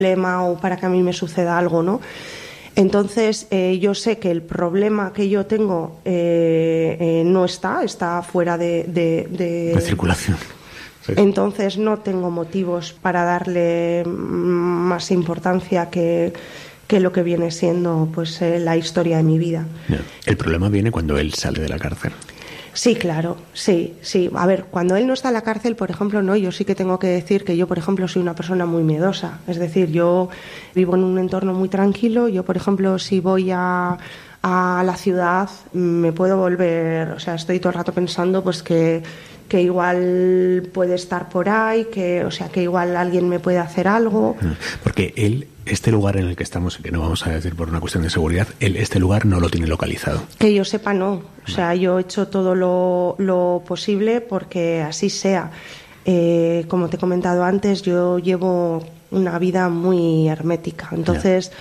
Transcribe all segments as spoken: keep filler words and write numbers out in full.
problema o para que a mí me suceda algo, ¿no? Entonces, eh, yo sé que el problema que yo tengo eh, eh, no está, está fuera de... De, de... de circulación. Sí. Entonces, no tengo motivos para darle más importancia que, que lo que viene siendo pues eh, la historia de mi vida. No. El problema viene cuando él sale de la cárcel. Sí, claro, sí, sí. A ver, cuando él no está en la cárcel, por ejemplo, no, yo sí que tengo que decir que yo, por ejemplo, soy una persona muy miedosa. Es decir, yo vivo en un entorno muy tranquilo. Yo, por ejemplo, si voy a, a la ciudad, me puedo volver, o sea, estoy todo el rato pensando pues que, que igual puede estar por ahí, que, o sea, que igual alguien me puede hacer algo. Porque él, este lugar en el que estamos, que no vamos a decir por una cuestión de seguridad, él este lugar no lo tiene localizado. Que yo sepa, no. O sea, yo he hecho todo lo, lo posible porque así sea. Eh, como te he comentado antes, yo llevo una vida muy hermética. Entonces,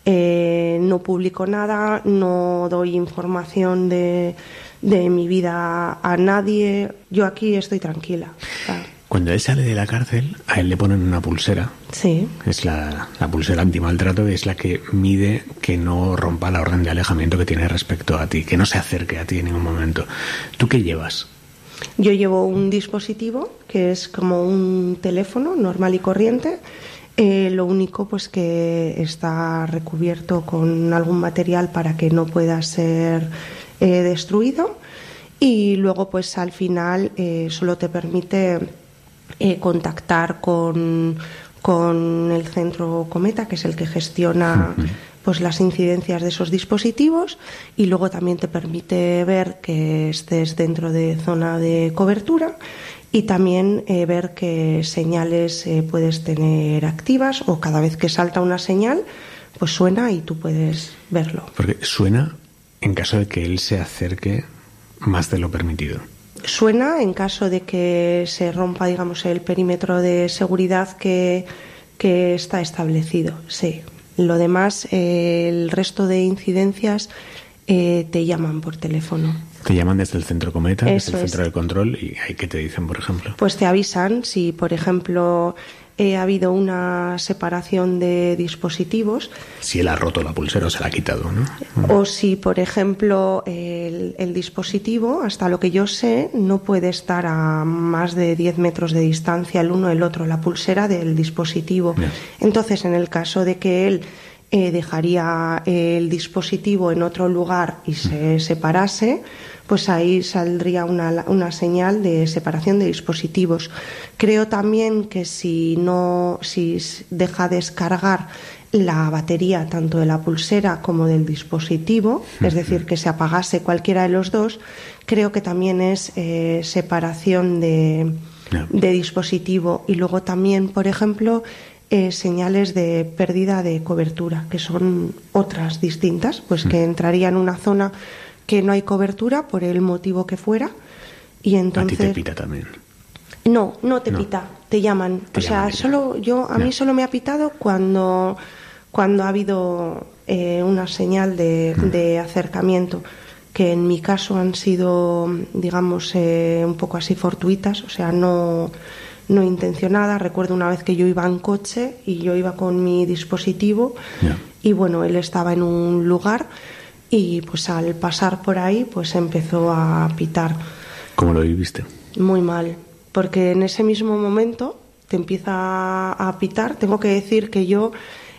eh, no publico nada, no doy información de, de mi vida a nadie. Yo aquí estoy tranquila. O sea, cuando él sale de la cárcel, a él le ponen una pulsera. Sí. Es la, la pulsera antimaltrato, es la que mide que no rompa la orden de alejamiento que tiene respecto a ti, que no se acerque a ti en ningún momento. ¿Tú qué llevas? Yo llevo un dispositivo que es como un teléfono normal y corriente. Eh, lo único pues que está recubierto con algún material para que no pueda ser eh, destruido. Y luego pues al final eh, solo te permite Eh, contactar con, con el centro Cometa, que es el que gestiona pues las incidencias de esos dispositivos, y luego también te permite ver que estés dentro de zona de cobertura y también eh, ver qué señales eh, puedes tener activas, o cada vez que salta una señal pues suena y tú puedes verlo. Porque suena en caso de que él se acerque más de lo permitido. Suena en caso de que se rompa, digamos, el perímetro de seguridad que, que está establecido, sí. Lo demás, eh, el resto de incidencias eh, te llaman por teléfono. Te llaman desde el centro Cometa, Eso desde el centro es. de control, y ahí ¿qué te dicen, por ejemplo? Pues te avisan si, por ejemplo, eh, ha habido una separación de dispositivos. Si él ha roto la pulsera o se la ha quitado, ¿no? O si, por ejemplo, el, el dispositivo, hasta lo que yo sé, no puede estar a más de diez metros de distancia el uno del otro, la pulsera del dispositivo. Bien. Entonces, en el caso de que él eh, dejaría el dispositivo en otro lugar y se separase, pues ahí saldría una, una señal de separación de dispositivos. Creo también que si no, si deja descargar la batería tanto de la pulsera como del dispositivo, es decir, que se apagase cualquiera de los dos, creo que también es eh, separación de, de dispositivo. Y luego también, por ejemplo, eh, señales de pérdida de cobertura, que son otras distintas, pues que entraría en una zona que no hay cobertura por el motivo que fuera, y entonces... ¿A ti te pita también? No, no te no. pita, te llaman. Te o sea, llaman solo yo a no. mí solo me ha pitado cuando cuando ha habido eh, una señal de, mm. de acercamiento, que en mi caso han sido, digamos, eh, un poco así fortuitas, o sea, no no intencionada. Recuerdo una vez que yo iba en coche y yo iba con mi dispositivo yeah. y bueno, él estaba en un lugar y pues al pasar por ahí pues empezó a pitar. ¿Cómo lo viviste? Muy mal, porque en ese mismo momento te empieza a pitar. Tengo que decir que yo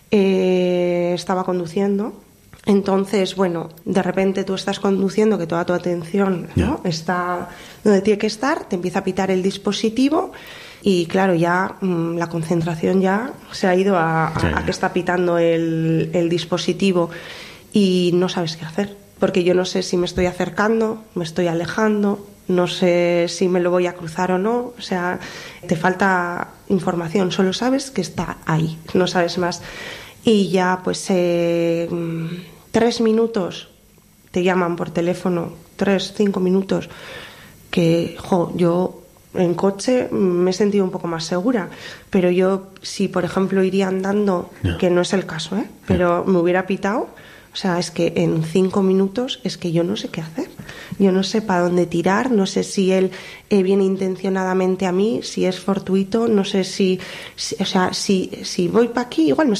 eh, estaba conduciendo, entonces bueno, de repente tú estás conduciendo, que toda tu atención, ¿no?, está donde tiene que estar, te empieza a pitar el dispositivo y claro, ya mmm, la concentración ya se ha ido a, a, sí. a que está pitando el, el dispositivo. Y no sabes qué hacer, porque yo no sé si me estoy acercando, me estoy alejando, no sé si me lo voy a cruzar o no, o sea, te falta información, solo sabes que está ahí, no sabes más. Y ya pues eh, tres minutos te llaman por teléfono, tres, cinco minutos, que jo, yo en coche me he sentido un poco más segura, pero yo si por ejemplo iría andando, no. que no es el caso, ¿eh? pero no. me hubiera pitado. O sea, es que en cinco minutos es que yo no sé qué hacer. Yo no sé para dónde tirar, no sé si él eh, viene intencionadamente a mí, si es fortuito, no sé si, si o sea, si, si voy para aquí, igual me